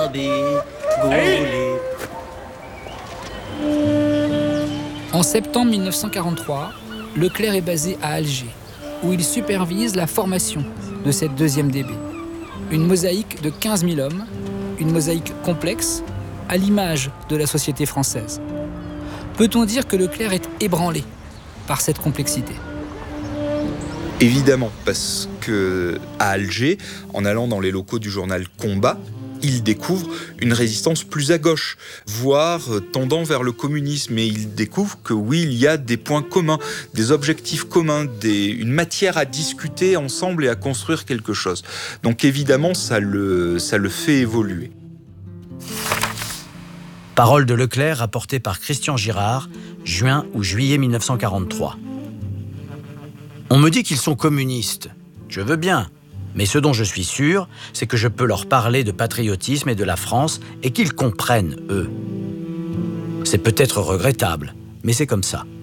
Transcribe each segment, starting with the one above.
En septembre 1943, Leclerc est basé à Alger, où il supervise la formation de cette deuxième DB. Une mosaïque de 15 000 hommes, une mosaïque complexe, à l'image de la société française. Peut-on dire que Leclerc est ébranlé par cette complexité ? Évidemment, parce qu'à Alger, en allant dans les locaux du journal Combat, il découvre une résistance plus à gauche, voire tendant vers le communisme. Et il découvre que oui, il y a des points communs, des objectifs communs, une matière à discuter ensemble et à construire quelque chose. Donc évidemment, ça le fait évoluer. Parole de Leclerc rapportée par Christian Girard, juin ou juillet 1943. On me dit qu'ils sont communistes. Je veux bien. Mais ce dont je suis sûr, c'est que je peux leur parler de patriotisme et de la France et qu'ils comprennent, eux. C'est peut-être regrettable, mais c'est comme ça.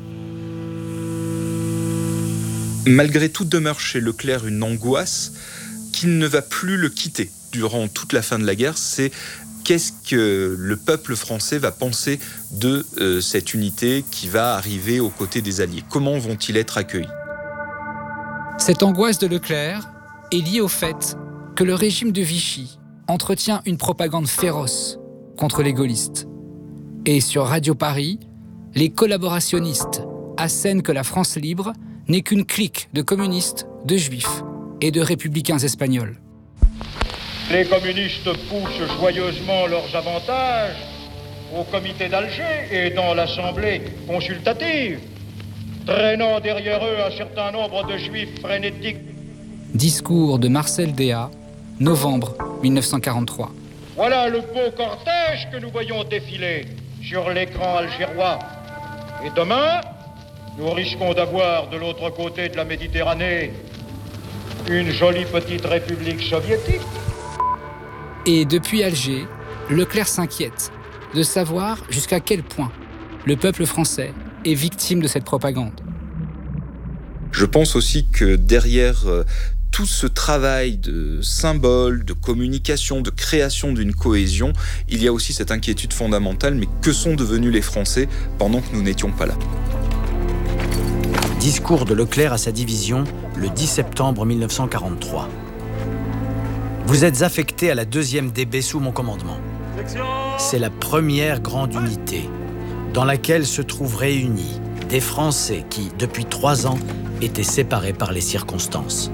Malgré tout, demeure chez Leclerc une angoisse qui ne va plus le quitter durant toute la fin de la guerre. C'est qu'est-ce que le peuple français va penser de cette unité qui va arriver aux côtés des Alliés ? Comment vont-ils être accueillis ? Cette angoisse de Leclerc est liée au fait que le régime de Vichy entretient une propagande féroce contre les gaullistes. Et sur Radio Paris, les collaborationnistes assènent que la France libre n'est qu'une clique de communistes, de juifs et de républicains espagnols. Les communistes poussent joyeusement leurs avantages au comité d'Alger et dans l'Assemblée consultative, traînant derrière eux un certain nombre de juifs frénétiques. Discours de Marcel Déat, novembre 1943. Voilà le beau cortège que nous voyons défiler sur l'écran algérois. Et demain, nous risquons d'avoir de l'autre côté de la Méditerranée une jolie petite république soviétique. Et depuis Alger, Leclerc s'inquiète de savoir jusqu'à quel point le peuple français est victime de cette propagande. Je pense aussi que derrière tout ce travail de symbole, de communication, de création d'une cohésion, il y a aussi cette inquiétude fondamentale, mais que sont devenus les Français pendant que nous n'étions pas là ? Discours de Leclerc à sa division le 10 septembre 1943. Vous êtes affecté à la 2e DB sous mon commandement. C'est la première grande unité dans laquelle se trouvent réunis des Français qui, depuis 3 ans, étaient séparés par les circonstances.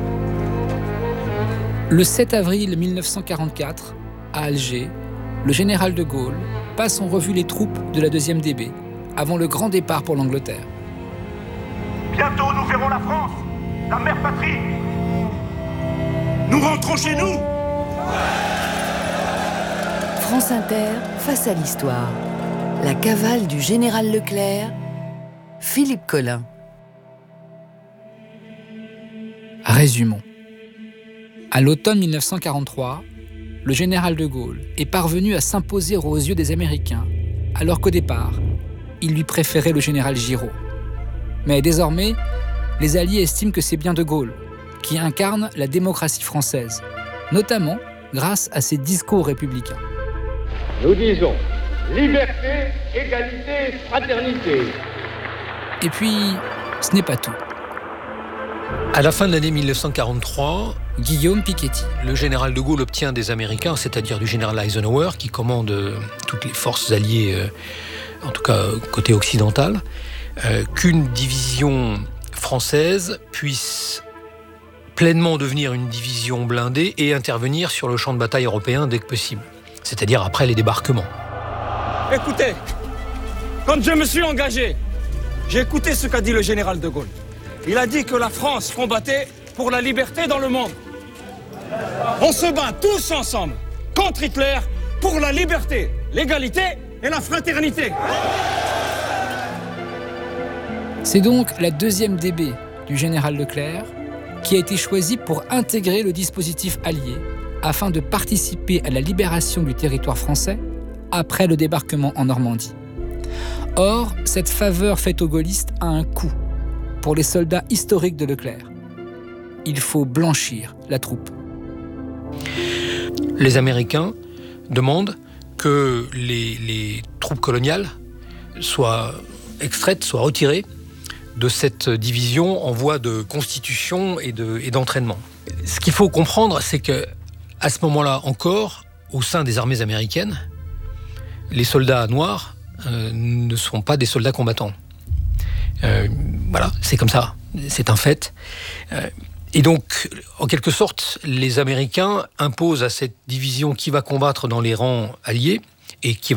Le 7 avril 1944, à Alger, le général de Gaulle passe en revue les troupes de la 2e DB avant le grand départ pour l'Angleterre. Bientôt nous verrons la France, la mère patrie. Nous rentrons chez nous. France Inter, face à l'histoire. La cavale du général Leclerc, Philippe Collin. Résumons. À l'automne 1943, le général de Gaulle est parvenu à s'imposer aux yeux des Américains, alors qu'au départ, il lui préférait le général Giraud. Mais désormais, les Alliés estiment que c'est bien de Gaulle qui incarne la démocratie française, notamment grâce à ses discours républicains. Nous disons liberté, égalité, fraternité. Et puis, ce n'est pas tout. À la fin de l'année 1943, Guillaume Piketty. Le général de Gaulle obtient des Américains, c'est-à-dire du général Eisenhower, qui commande toutes les forces alliées, en tout cas côté occidental, qu'une division française puisse pleinement devenir une division blindée et intervenir sur le champ de bataille européen dès que possible, c'est-à-dire après les débarquements. Écoutez, quand je me suis engagé, j'ai écouté ce qu'a dit le général de Gaulle. Il a dit que la France combattait pour la liberté dans le monde. On se bat tous ensemble contre Hitler pour la liberté, l'égalité et la fraternité. C'est donc la 2e DB du général Leclerc qui a été choisie pour intégrer le dispositif allié afin de participer à la libération du territoire français après le débarquement en Normandie. Or, cette faveur faite aux gaullistes a un coût pour les soldats historiques de Leclerc. Il faut blanchir la troupe. Les Américains demande que les troupes coloniales soient extraites, soient retirées de cette division en voie de constitution et d'entraînement. Ce qu'il faut comprendre, c'est que à ce moment-là encore, au sein des armées américaines, les soldats noirs ne sont pas des soldats combattants. Voilà, c'est comme ça, c'est un fait. Et donc, en quelque sorte, les Américains imposent à cette division qui va combattre dans les rangs alliés et qui va